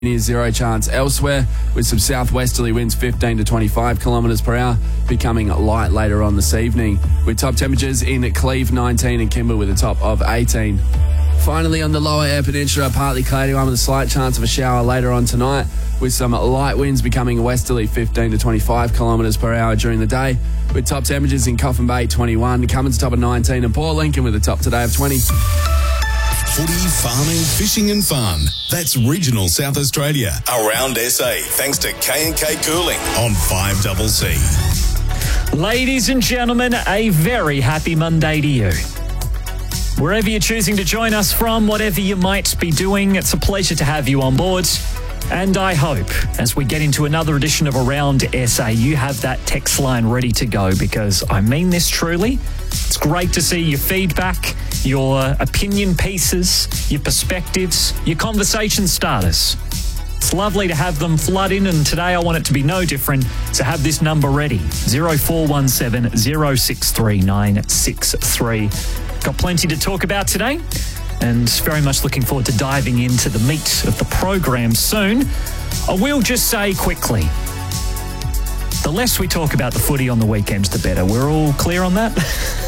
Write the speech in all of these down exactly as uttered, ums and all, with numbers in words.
Near zero chance elsewhere, with some southwesterly winds fifteen to twenty-five kilometres per hour, becoming light later on this evening, with top temperatures in Cleve nineteen and Kimber with a top of eighteen. Finally, on the lower air peninsula, partly cloudy one with a slight chance of a shower later on tonight, with some light winds becoming westerly fifteen to twenty-five kilometres per hour during the day, with top temperatures in Coffin Bay twenty-one, Cummins top of nineteen, and Port Lincoln with a top today of twenty. Footy, farming, fishing and fun. That's regional South Australia. Around S A, thanks to K and K Cooling on five C C. Ladies and gentlemen, a very happy Monday to you. Wherever you're choosing to join us from, whatever you might be doing, it's a pleasure to have you on board. And I hope, as we get into another edition of Around S A, you have that text line ready to go, because I mean this truly. It's great to see your feedback, your opinion pieces, your perspectives, your conversation starters. It's lovely to have them flood in, and today I want it to be no different. So have this number ready, zero four one seven, zero six three nine six three. Got plenty to talk about today, and very much looking forward to diving into the meat of the program soon. I will just say quickly, the less we talk about the footy on the weekends, the better. We're all clear on that?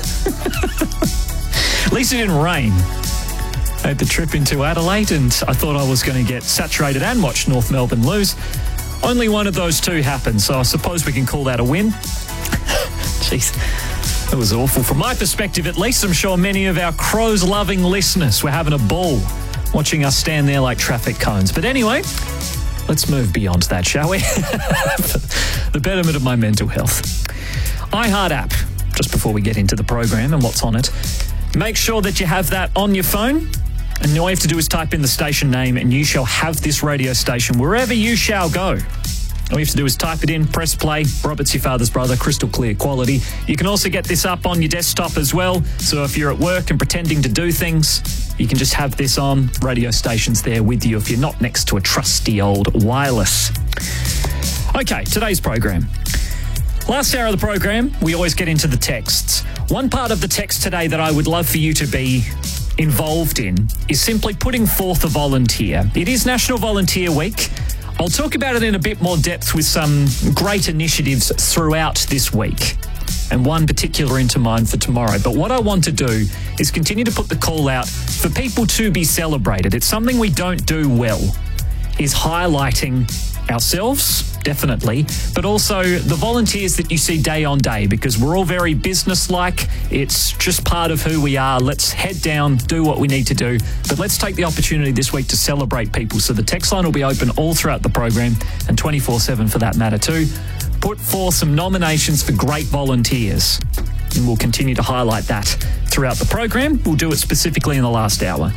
At least it didn't rain. I had the trip into Adelaide, and I thought I was going to get saturated and watch North Melbourne lose. Only one of those two happened, so I suppose we can call that a win. Jeez, that was awful. From my perspective, at least, I'm sure many of our Crows-loving listeners were having a ball watching us stand there like traffic cones. But anyway, let's move beyond that, shall we? For the betterment of my mental health. iHeart app, just before we get into the program and what's on it. Make sure that you have that on your phone, and all you have to do is type in the station name and you shall have this radio station wherever you shall go. All you have to do is type it in, press play. Robert's your father's brother, crystal clear quality. You can also get this up on your desktop as well, so if you're at work and pretending to do things, you can just have this on. Radio station's there with you if you're not next to a trusty old wireless. Okay, today's program. Last hour of the program, we always get into the texts. One part of the text today that I would love for you to be involved in is simply putting forth a volunteer. It is National Volunteer Week. I'll talk about it in a bit more depth with some great initiatives throughout this week, and one particular into mind for tomorrow. But what I want to do is continue to put the call out for people to be celebrated. It's something we don't do well, is highlighting ourselves, definitely, but also the volunteers that you see day on day, because we're all very business-like. It's just part of who we are. Let's head down, do what we need to do, but let's take the opportunity this week to celebrate people. So the text line will be open all throughout the program, and twenty-four seven for that matter too. Put forth some nominations for great volunteers, and we'll continue to highlight that throughout the program. We'll do it specifically in the last hour.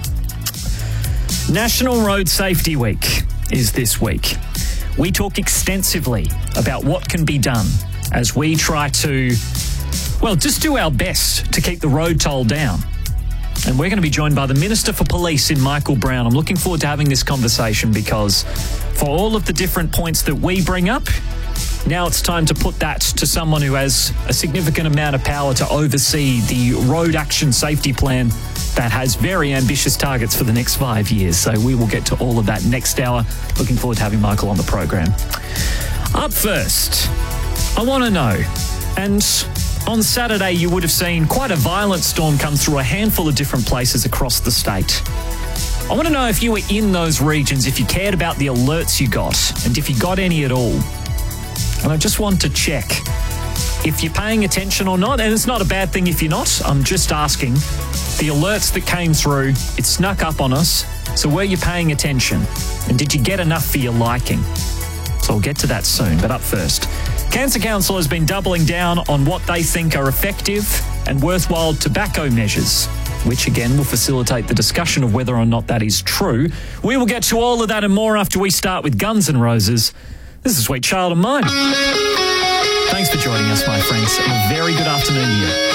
National Road Safety Week is this week. We talk extensively about what can be done as we try to, well, just do our best to keep the road toll down. And we're going to be joined by the Minister for Police in Michael Brown. I'm looking forward to having this conversation, because for all of the different points that we bring up, now it's time to put that to someone who has a significant amount of power to oversee the Road Action Safety Plan that has very ambitious targets for the next five years. So we will get to all of that next hour. Looking forward to having Michael on the program. Up first, I want to know, and on Saturday you would have seen quite a violent storm come through a handful of different places across the state. I want to know if you were in those regions, if you cared about the alerts you got, and if you got any at all. And I just want to check if you're paying attention or not, and it's not a bad thing if you're not. I'm just asking, the alerts that came through, it snuck up on us, so were you paying attention? And did you get enough for your liking? So I'll get to that soon, but up first. Cancer Council has been doubling down on what they think are effective and worthwhile tobacco measures, which again will facilitate the discussion of whether or not that is true. We will get to all of that and more after we start with Guns N' Roses. This is Sweet Child of Mine. Thanks for joining us, my friends, and a very good afternoon to you.